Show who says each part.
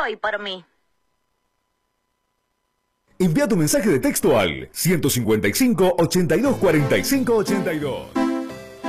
Speaker 1: hay para mí.
Speaker 2: Envía tu mensaje de texto al 155 82 45 82.